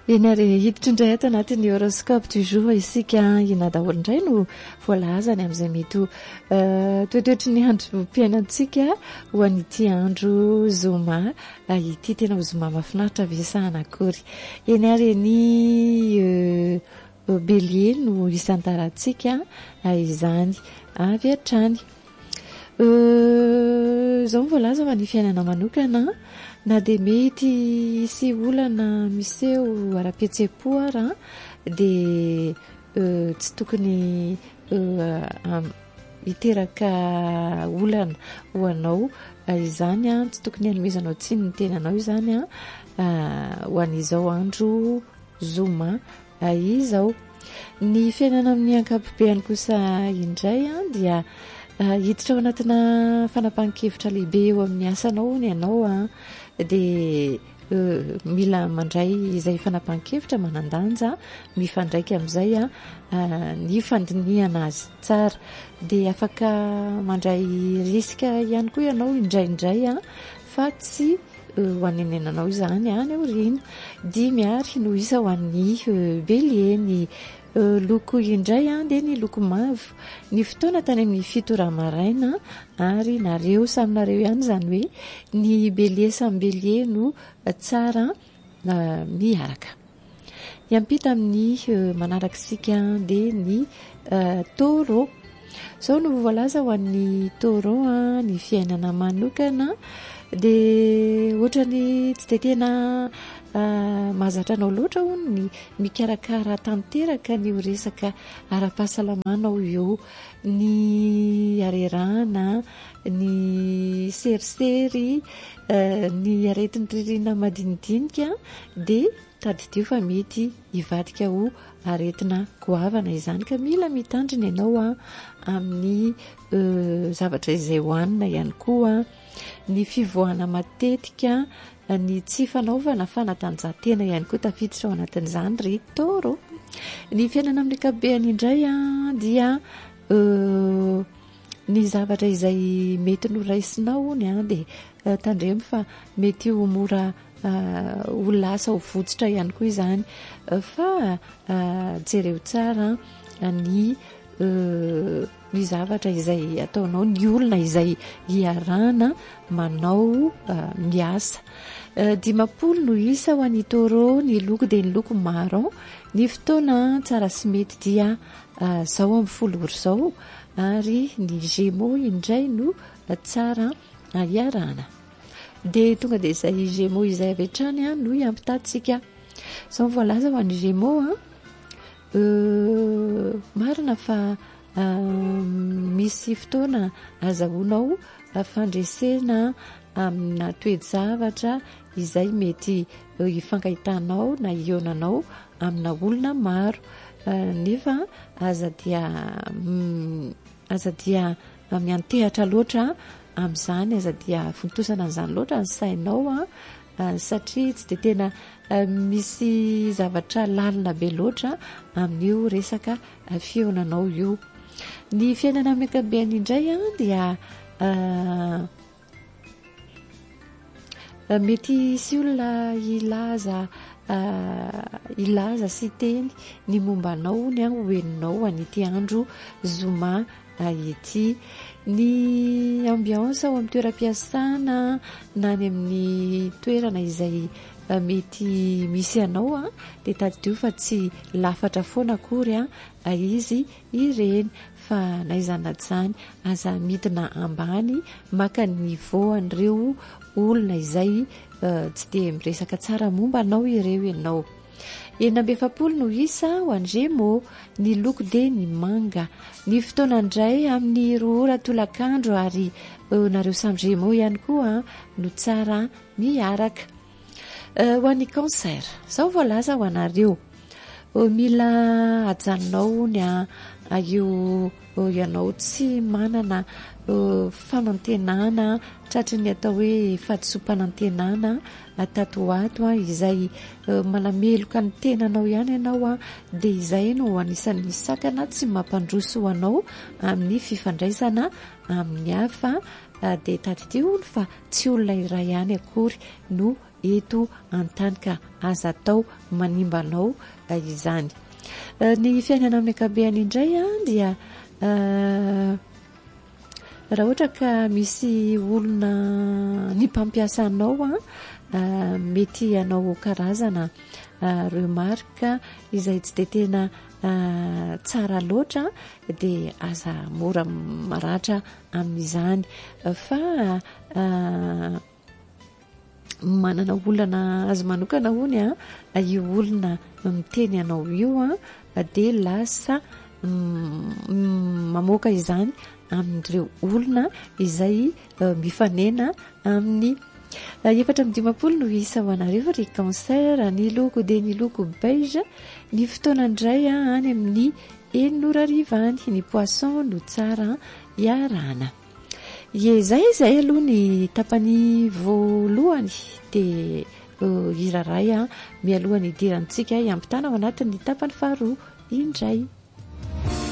eny ary hiditra indray ato anatin'ny horoscope du jour isika ina daholo indray no voalazany amin'izay mety toetoetry ny androm-piainantsika ho an'ity andro zoma ity tena ho zoma mahafinaritra vesahana akory eny ary ny bélier no isantarantsika izany avy hatrany zao voalaza ho an'ny fiainana manokana na dia mety sy olana miseho ara-pihetsepo ara dia tsy tokony hiteraka olana ho anao izany tsy tokony hanomezanao tsiny ny tenanao izany ho an'izao andro zoma izao. Ny fiainana amin'ny ankapobeny kosa indray dia hiditra ao anatina fanapahan-kevitra lehibe eo amin'ny asanao ny ianao dia mila mandray izay fanapahan-kevitra manandanja mifandraika amin'izay ny fandiniana azy tsara dia afaka mandray risika ihany koa ianao indraindray fa tsy ho anenenanao izany any aoriana. 10 ary no isa ho an'ny bélier. Ny loko indray dia ny loko mavo. Ny fotoana tany amin'ny 7 maraina ary nareo samy nareo ihany izany hoe ny bélier samy bélier no tsara miaraka. Iampita amin'ny manarak'isika dia ny taureau. Zao no voalaza ho an'ny taureau ny fiainana manokana dia ohatrany tsy dia tena mahazatra anao loatra hono ny mikarakara tanteraka ny resaka ara-pahasalamanao eo, ny arerana, ny serisery, ny aretin'ny ririna madinidinika dia tadidio fa mety hivadika ho aretina goavana izany ka mila mitandrina ianao amin'ny zavatra izay hoanina ihany koa, ny fivoahana matetika, ny tsy fanaovana fanatanjahantena ihany koa tafiditra ao anatin'izany ry taureau. Ny fiainana amin'ny ankapobeny indray dia ny zavatra izay mety noraisinao ny dia tandremo fa mety ho mora ho lasa ho votsitra ihany koa izany fa jereo tsara ny zavatra izay ataonao, ny olona izay hiarahana manao miasa. 10 no isa ho an'ny taureau. Ny loko dia ny loko marron. Ny fotoana tsara sy mety dia 10 zao ary ny gémeaux indray no tsara hiarahana dia tonga dia izay gémeaux izay avy hatrany no iampitatsika. Zao voalaza ho an'ny gémeaux marina fa misy fotoana azahoanao fandresena amina toe-javatra izay mety hifankahitanao na ionanao amina olona maro nefa aza dia miantehatra loatra amin'izany, aza dia fontosana an'izany loatra ny sainao satria tsy dia tena misy zavatra lalina be loatra amin'io resaka fionanao io. Ny fiainana amin'ny ankapobeny indray dia mety sy olona ilaza sy teny ny mombanao ny hoeninao an'ity andro zoma ity. Ny ambiance ao amin'ny toeram-piasana na ny amin'ny toerana izay mety misy anao dia tadidio fa tsy lafatra foana akory izy ireny fa naizana jany aza midina ambany maka ny voan'ireo olona izay tsy dia miresaka tsara momba anao ireo ianao. 9 no isa ho an'ny gémeaux. Ny loko dia ny manga. Ny fotoana indray amin'ny 2 tolakandro ary nareo samy gémeaux ihany koa no tsara miaraka. Ho an'ny cancer zao voalaza ho anareo mila ajanonao ny io ianao tsy manana fanantenana tratry ny atao hoe fahadisom-panantenana tatoato izay malameloka ny tenanao ihany ianao dia izay no anisan'ny sakana tsy mampandroso hoanao amin'ny fifandraisana amin'ny hafa dia tadidio fa tsy olona iray ihany akory no eto an-tany ka aza atao manimba anao izany. Ny fiainana amin'ny akabeany indray dia raha ohatra ka misy olona ny mpampiasanao mety anao karazana remarque izay tsy de tena tsara loatra dia aza mora maratra amin'izany fa manana olana azy manokana hony io olona miteny anao io dia lasa mamoaka izany amin'ireo olona izay mifanena amin'ny 7-10 no isa ho anareo ry cancer. Ny loko dia ny loko beige, ny fotoana indray any amin'ny 9:00 ny poisson no tsara iarana. Izay aloha ny tapany voalohany dia iraray mialohan'ny idirantsika iampitana ao anatin'ny tapany faharoa indray.